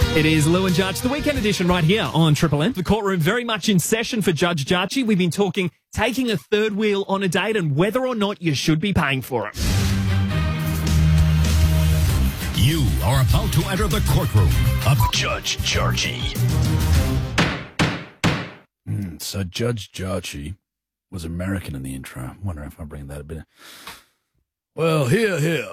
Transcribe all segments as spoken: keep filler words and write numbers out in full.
It is Lou and Judge, the weekend edition right here on Triple M. The courtroom very much in session for Judge Jarchi. We've been talking taking a third wheel on a date and whether or not you should be paying for it. You are about to enter the courtroom of Judge Jarchi. Mm, so Judge Jarchi was American in the intro. I'm wondering if I bring that a bit. Well, here, here.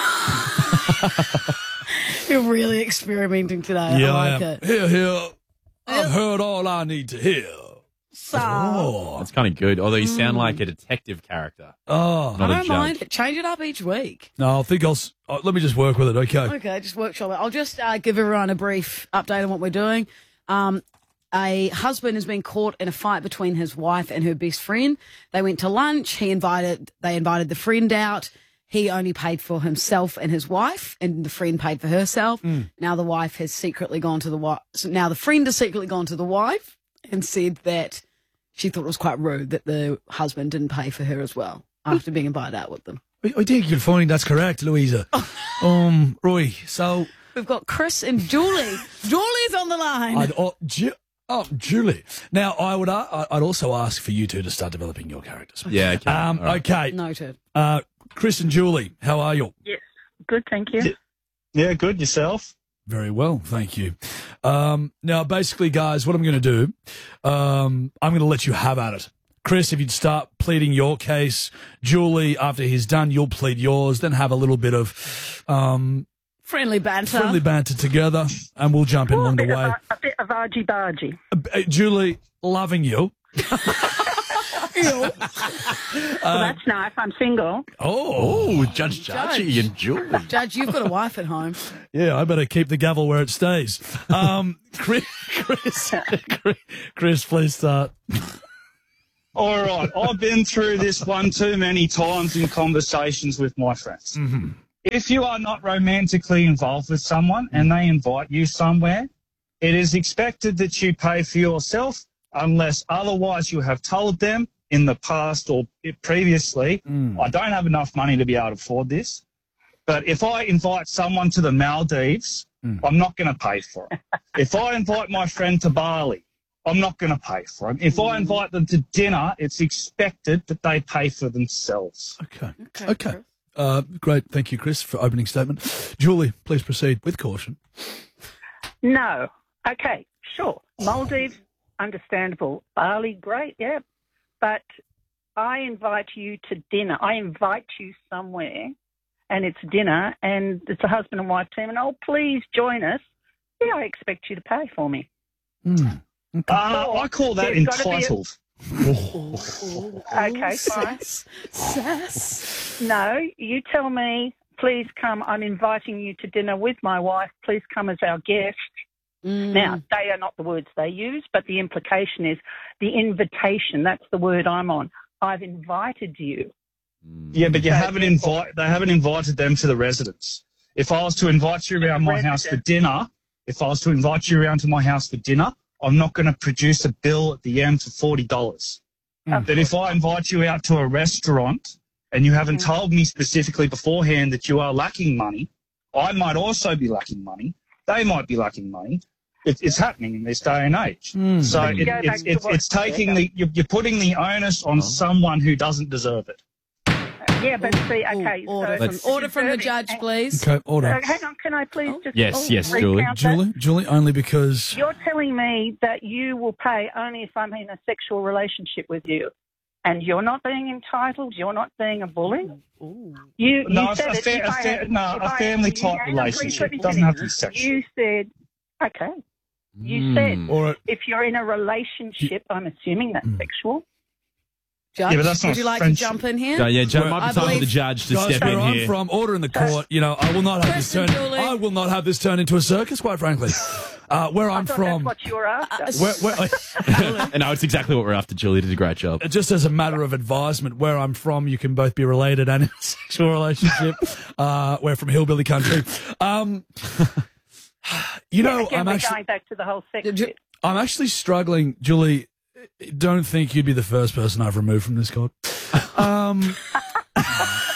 You're really experimenting today. Yeah, I like I am. it. Here, here. I've heard all I need to hear. So, Oh, That's kind of good, although you sound like a detective character. oh. Not I a don't judge. mind it. Change it up each week. No, I think I'll. s- Uh, let me just work with it. Okay. Okay, just workshop it. I'll just uh, give everyone a brief update on what we're doing. Um, a husband has been caught in a fight between his wife and her best friend. They went to lunch. He invited. They invited the friend out. He only paid for himself and his wife, and the friend paid for herself. Now the wife has secretly gone to the wife. So now the friend has secretly gone to the wife and said that she thought it was quite rude that the husband didn't pay for her as well after being invited out with them. I, I think you'll find that's correct, Louisa. um, Roy. So, We've got Chris and Julie. Julie's on the line. I'd, oh, Ju- oh, Julie. Now, I would. Uh, I'd also ask for you two to start developing your characters. Yeah, okay. Um. All right. Okay. Noted. Uh, Chris and Julie, how are you? Yes. Good, thank you. Yeah, good. Yourself? Very well, thank you. Um, now, basically, guys, what I'm going to do, um, I'm going to let you have at it. Chris, if you'd start pleading your case, Julie, after he's done, you'll plead yours, then have a little bit of um, Friendly banter. friendly banter together, and we'll jump in Oh, a, along the bit of, way. a, a bit of argy-bargy. Uh, Julie, loving you. Well, that's nice. I'm single. Oh, Oh, Judge Jarchi and Julie. Judge, you've got a wife at home. yeah, I better keep the gavel where it stays. Um, Chris, Chris, Chris, please start. All right. I've been through this one too many times in conversations with my friends. Mm-hmm. If you are not romantically involved with someone and they invite you somewhere, it is expected that you pay for yourself unless otherwise you have told them in the past or previously, Mm. I don't have enough money to be able to afford this. But if I invite someone to the Maldives, Mm. I'm not going to pay for it. If I invite my friend to Bali, I'm not going to pay for it. If I invite them to dinner, it's expected that they pay for themselves. Okay. Okay. Okay. Uh, great. Thank you, Chris, for opening statement. Julie, please proceed with caution. No. Okay, sure. Maldives, understandable. Bali, great, yeah. But I invite you to dinner. I invite you somewhere, and it's dinner, and it's a husband and wife team, and oh, please join us. Yeah, I expect you to pay for me. Mm. Uh, I call that There's gotta be a- entitled. Okay, fine. Sass. Sass. No, you tell me, please come. I'm inviting you to dinner with my wife. Please come as our guest. Mm. Now, they are not the words they use, but the implication is the invitation. That's the word I'm on. I've invited you. Yeah, but you So haven't therefore- invited. They haven't invited them to the residence. If I was to invite you around my house for Residence. dinner, if I was to invite you around to my house for dinner, I'm not going to produce a bill at the end for forty dollars. Of But if I invite you out to a restaurant and you haven't Mm. told me specifically beforehand that you are lacking money, I might also be lacking money. They might be lacking money. It, it's happening in this day and age. Mm. So But you it, go back it's, to it's, what- it's taking the you're, you're putting the onus on someone who doesn't deserve it. Yeah, but see, Ooh, okay. order, so from, order from the judge, please. Okay, order. Uh, hang on, can I please just Yes, oh, yes, recount Julie. that? Julie, Julie, only because You're telling me that you will pay only if I'm in a sexual relationship with you, and you're not being entitled. You're not being a bully. Ooh. You, No, you a said it, fa- if a I fa- had- no, if a I- family type hang on, please relationship. let me It doesn't finish. have to be sexual. You said, okay. You Mm. said or if you're in a relationship, I'm assuming that's sexual. Judge, Yeah, but that's not would you like friendship. to jump in here? Yeah, yeah, Joe, Well, might I be time for believe- the judge to guys, step where in I'm here. from, order in the court. You know, I will not have Chris this and turn. Julie. I will not have this turn into a circus, quite frankly. Uh, where I I'm thought from, that's what you're after. where, where, And no, it's exactly what we're after. Julie did a great job. just as a matter of advisement, where I'm from, you can both be related and in a sexual relationship. Uh, we're from hillbilly country. Um, you know, Again, I'm we're actually, going back to the whole sex Did you- bit. I'm actually struggling, Julie. Don't think you'd be the first person I've removed from this court. Um,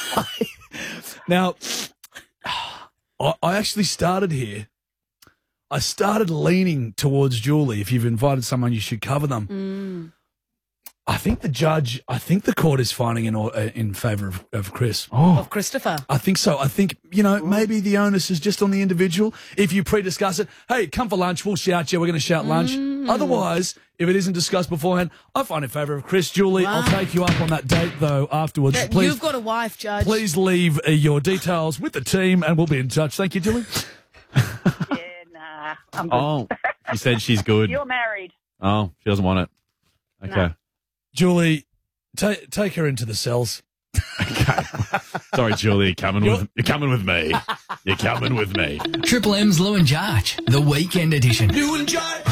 now, I, I actually started here I started leaning towards Julie. If you've invited someone, you should cover them. Mm. I think the judge, I think the court is finding in, in favour of, of Chris. Of Christopher. I think so. I think, you know, maybe the onus is just on the individual. If you pre-discuss it, hey, come for lunch, we'll shout you, we're going to shout lunch. Mm. Otherwise, if it isn't discussed beforehand, I find in favour of Chris. Julie, Wow. I'll take you up on that date, though, afterwards. That- please, You've got a wife, Judge. please leave uh, your details with the team and we'll be in touch. Thank you, Julie. Yeah, nah. I'm good. Oh, she said she's good. You're married. Oh, she doesn't want it. Okay. No. Julie, ta- take her into the cells. Okay. Sorry, Julie, you're coming with you're coming with me. You're coming with me. Triple M's Lou and Jarch, the weekend edition. Lou and Jarch.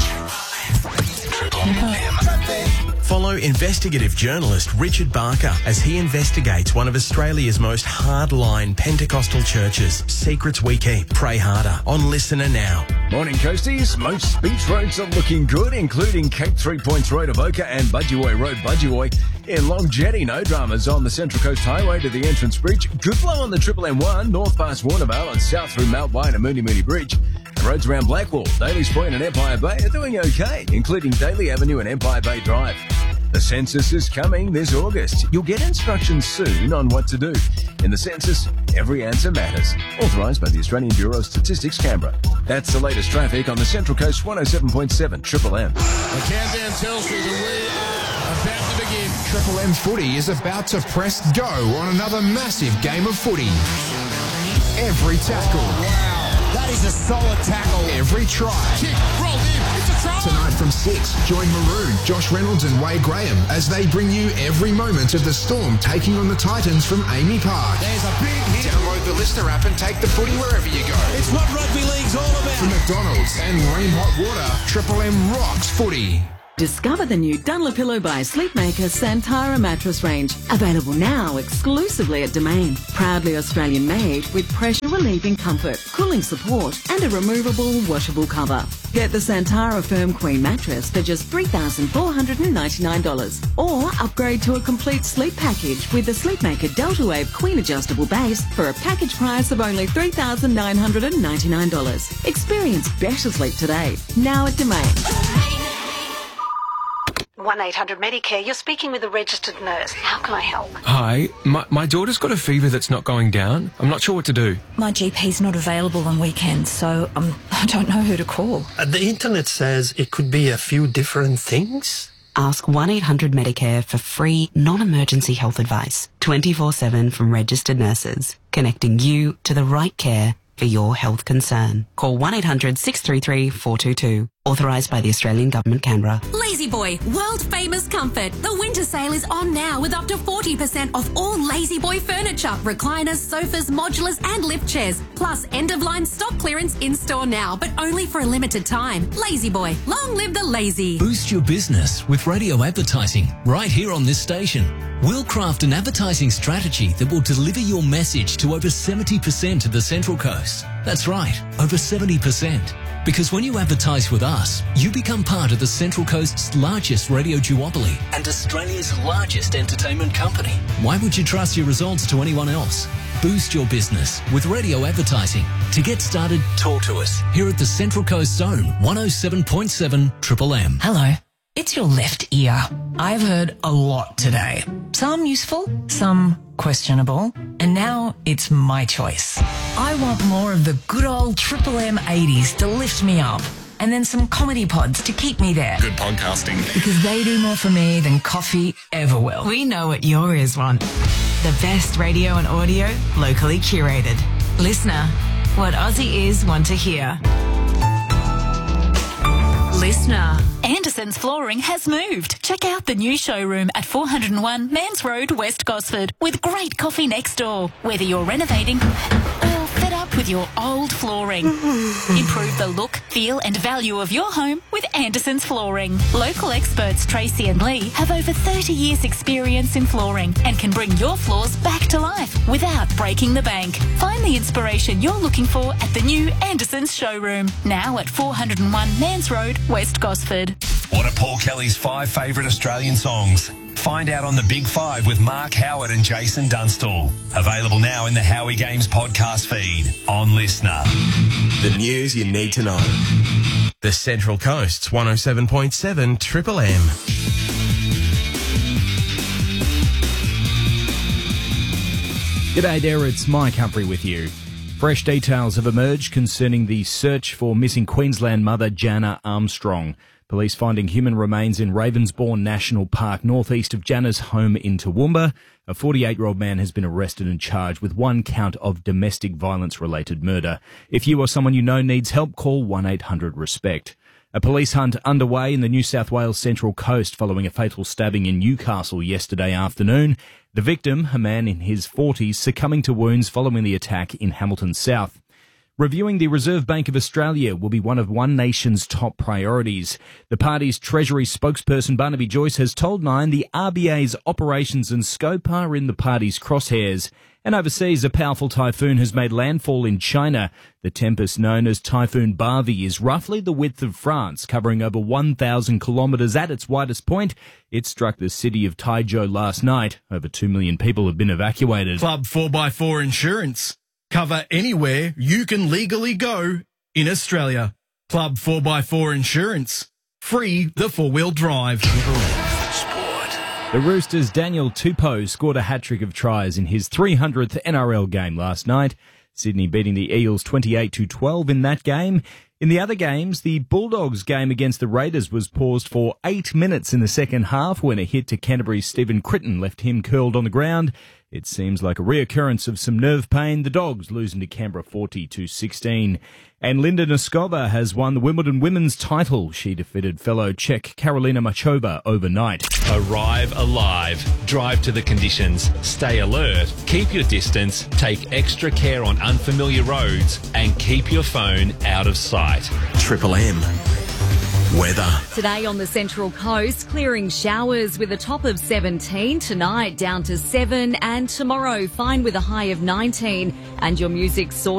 Follow investigative journalist Richard Barker as he investigates one of Australia's most hardline Pentecostal churches. Secrets we keep. Pray harder. On Listener Now. Morning, Coasties. Most beach roads are looking good, including Cape Three Points Road, Avoca, and Budgewoi Road, Budgewoi. In Long Jetty, no dramas on the Central Coast Highway to the entrance bridge. Good flow on the Triple M one, north past Warnervale and south through Mount Wine and Mooney Mooney Bridge. And roads around Blackwall, Daly's Point and Empire Bay are doing okay, including Daly Avenue and Empire Bay Drive. The census is coming this August. You'll get instructions soon on what to do. In the census, every answer matters. Authorised by the Australian Bureau of Statistics, Canberra. That's the latest traffic on the Central Coast one oh seven point seven Triple M. The countdown tells me that we are about to begin. Triple M Footy is about to press go on another massive game of footy. Every tackle. Wow, that is a solid tackle. Every try. Kick, rolled in, it's a try. Tonight from six, join Maroon, Josh Reynolds and Wade Graham as they bring you every moment of the Storm taking on the Titans from Amy Park. There's a big hit. Download the Listener app and take the footy wherever you go. It's what rugby league's all about. From McDonald's and Rain Hot Water, Triple M rocks footy. Discover the new Dunlopillo by Sleepmaker Santara mattress range. Available now exclusively at Domain. Proudly Australian made with pressure relieving comfort, cooling support and a removable washable cover. Get the Santara Firm Queen mattress for just three thousand four hundred ninety-nine dollars. Or upgrade to a complete sleep package with the Sleepmaker Delta Wave Queen adjustable base for a package price of only three thousand nine hundred ninety-nine dollars. Experience better sleep today. Now at Domain. one eight hundred Medicare, you're speaking with a registered nurse. How can I help? Hi, my, my daughter's got a fever that's not going down. I'm not sure what to do. My G P's not available on weekends, so um, I don't know who to call. Uh, the internet says it could be a few different things. Ask one eight hundred Medicare for free, non-emergency health advice. twenty-four seven from registered nurses. Connecting you to the right care for your health concern. Call one eight hundred six three three four two two. Authorised by the Australian Government, Canberra. Lazy Boy, world famous comfort. The winter sale is on now with up to forty percent off all Lazy Boy furniture, recliners, sofas, modulars and lift chairs. Plus end of line stock clearance in store now, but only for a limited time. Lazy Boy, long live the lazy. Boost your business with radio advertising right here on this station. We'll craft an advertising strategy that will deliver your message to over seventy percent of the Central Coast. That's right, over seventy percent. Because when you advertise with us, you become part of the Central Coast's largest radio duopoly and Australia's largest entertainment company. Why would you trust your results to anyone else? Boost your business with radio advertising. To get started, talk to us here at the Central Coast Zone, one oh seven point seven Triple M. Hello. It's your left ear. I've heard a lot today. Some useful, some questionable, and now it's my choice. I want more of the good old Triple M eighties to lift me up, and then some comedy pods to keep me there. Good podcasting. Because they do more for me than coffee ever will. We know what your ears want. The best radio and audio, locally curated. Listener, what Aussie ears want to hear. Listener. Anderson's Flooring has moved. Check out the new showroom at four oh one Mans Road, West Gosford, with great coffee next door. Whether you're renovating or fed up with your old flooring, improve the look, feel and value of your home with Anderson's Flooring. Local experts Tracy and Lee have over thirty years experience in flooring and can bring your floors back to life without breaking the bank. Find the inspiration you're looking for at the new Anderson's showroom, now at four oh one Mans Road, West Gosford. What are Paul Kelly's five favourite Australian songs? Find out on the Big Five with Mark Howard and Jason Dunstall. Available now in the Howie Games podcast feed on Listener. The news you need to know. The Central Coast's one oh seven point seven Triple M. G'day there, it's Mike Humphrey with you. Fresh details have emerged concerning the search for missing Queensland mother Jana Armstrong. Police finding human remains in Ravensbourne National Park, northeast of Jana's home in Toowoomba. A forty-eight-year-old man has been arrested and charged with one count of domestic violence-related murder. If you or someone you know needs help, call one eight hundred RESPECT. A police hunt underway in the New South Wales Central Coast following a fatal stabbing in Newcastle yesterday afternoon. The victim, a man in his forties, succumbing to wounds following the attack in Hamilton South. Reviewing the Reserve Bank of Australia will be one of One Nation's top priorities. The party's Treasury spokesperson Barnaby Joyce has told Nine the R B A's operations and scope are in the party's crosshairs. And overseas, a powerful typhoon has made landfall in China. The tempest, known as Typhoon Barbie, is roughly the width of France, covering over one thousand kilometres at its widest point. It struck the city of Taizhou last night. Over two million people have been evacuated. Club four by four Insurance. Cover anywhere you can legally go in Australia. Club four by four Insurance. Free the four-wheel drive. The Roosters' Daniel Tupou scored a hat-trick of tries in his three hundredth N R L game last night. Sydney beating the Eels twenty-eight to twelve in that game. In the other games, the Bulldogs game against the Raiders was paused for eight minutes in the second half when a hit to Canterbury's Stephen Critton left him curled on the ground. It seems like a reoccurrence of some nerve pain. The Dogs losing to Canberra forty to sixteen. And Linda Noskova has won the Wimbledon women's title. She defeated fellow Czech Karolina Machova overnight. Arrive alive. Drive to the conditions. Stay alert. Keep your distance. Take extra care on unfamiliar roads. And keep your phone out of sight. Triple M. Weather. Today on the Central Coast, clearing showers with a top of seventeen. Tonight down to seven. And tomorrow, fine with a high of nineteen. And your music sorted.